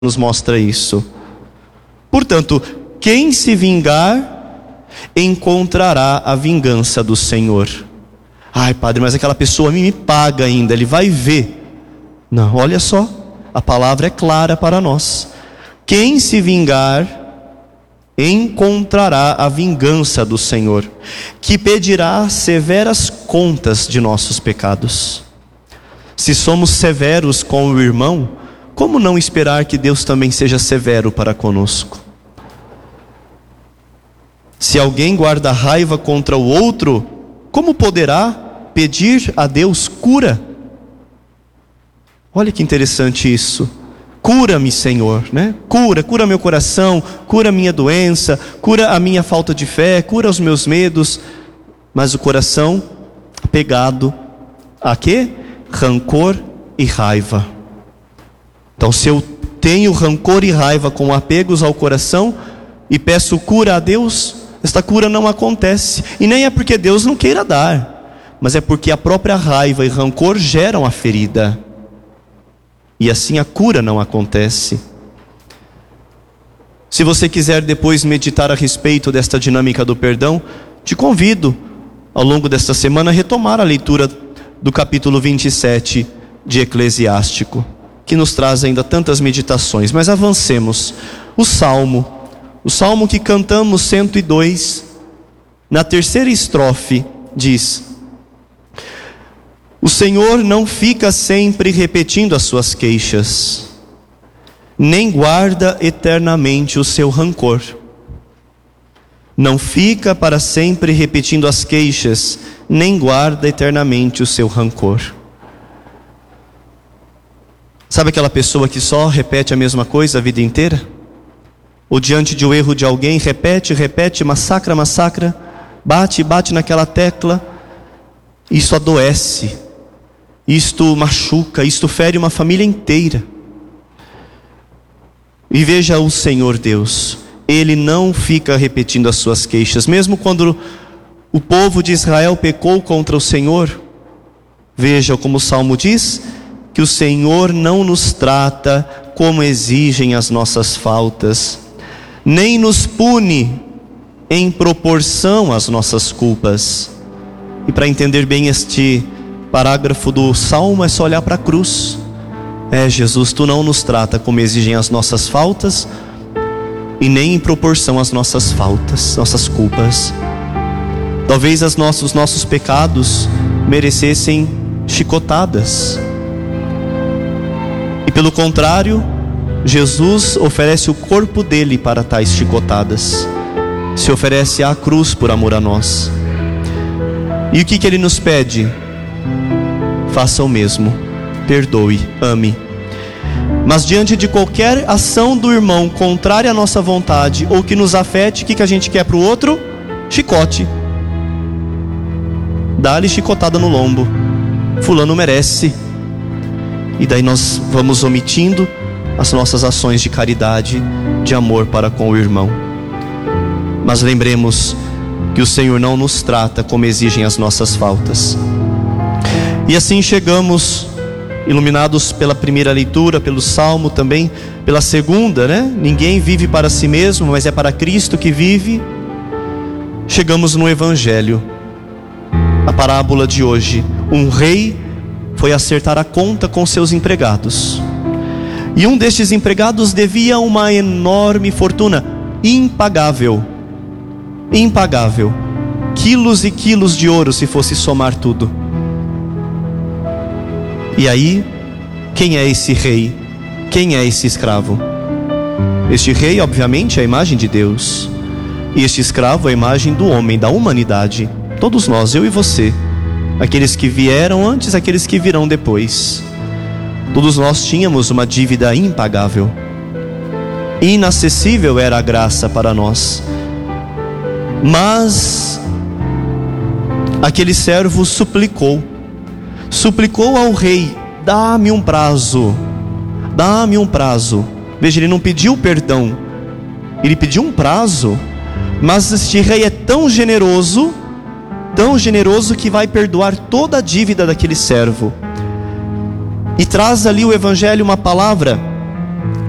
nos mostra isso. Portanto, quem se vingar, encontrará a vingança do Senhor. Ai, padre, mas aquela pessoa me paga ainda, ele vai ver. Não, olha só, a palavra é clara para nós. Quem se vingar, encontrará a vingança do Senhor, que pedirá severas contas de nossos pecados. Se somos severos com o irmão, como não esperar que Deus também seja severo para conosco? Se alguém guarda raiva contra o outro, como poderá pedir a Deus cura? Olha que interessante isso. Cura-me, Senhor, né? Cura meu coração, cura a minha doença, cura a minha falta de fé, cura os meus medos. Mas o coração apegado a quê? Rancor e raiva. Então, se eu tenho rancor e raiva com apegos ao coração e peço cura a Deus, esta cura não acontece. E nem é porque Deus não queira dar, mas é porque a própria raiva e rancor geram a ferida. E assim a cura não acontece. Se você quiser depois meditar a respeito desta dinâmica do perdão, te convido, ao longo desta semana, a retomar a leitura do capítulo 27 de Eclesiástico, que nos traz ainda tantas meditações. Mas avancemos. O Salmo que cantamos 102, na terceira estrofe, diz: o Senhor não fica sempre repetindo as suas queixas, nem guarda eternamente o seu rancor. Não fica para sempre repetindo as queixas, nem guarda eternamente o seu rancor. Sabe aquela pessoa que só repete a mesma coisa a vida inteira? Ou diante de um erro de alguém, repete, massacra, bate naquela tecla. Isso adoece, isto machuca, isto fere uma família inteira. E veja o Senhor Deus, Ele não fica repetindo as suas queixas. Mesmo quando o povo de Israel pecou contra o Senhor, veja como o Salmo diz, que o Senhor não nos trata como exigem as nossas faltas, nem nos pune em proporção às nossas culpas. E para entender bem este parágrafo do Salmo, é só olhar para a cruz. Jesus, tu não nos trata como exigem as nossas faltas, e nem em proporção às nossas faltas, nossas culpas. Talvez os nossos pecados merecessem chicotadas, e pelo contrário, Jesus oferece o corpo dele para tais chicotadas, se oferece à cruz por amor a nós. E o que ele nos pede? Faça o mesmo, perdoe, ame. Mas diante de qualquer ação do irmão contrária à nossa vontade, ou que nos afete, o que a gente quer para o outro? Chicote. Dá-lhe chicotada no lombo. Fulano merece. E daí nós vamos omitindo as nossas ações de caridade, de amor para com o irmão. Mas lembremos que o Senhor não nos trata como exigem as nossas faltas. E assim chegamos, iluminados pela primeira leitura, pelo Salmo também, pela segunda, né? Ninguém vive para si mesmo, mas é para Cristo que vive. Chegamos no Evangelho, a parábola de hoje. Um rei foi acertar a conta com seus empregados, e um destes empregados devia uma enorme fortuna, impagável, quilos e quilos de ouro se fosse somar tudo. E aí, quem é esse rei? Quem é esse escravo? Este rei, obviamente, é a imagem de Deus, e este escravo é a imagem do homem, da humanidade. Todos nós, eu e você, aqueles que vieram antes, aqueles que virão depois. Todos nós tínhamos uma dívida impagável. Inacessível era a graça para nós. Mas aquele servo suplicou ao rei: dá-me um prazo. Veja, ele não pediu perdão, ele pediu um prazo. Mas este rei é tão generoso que vai perdoar toda a dívida daquele servo. E traz ali o Evangelho uma palavra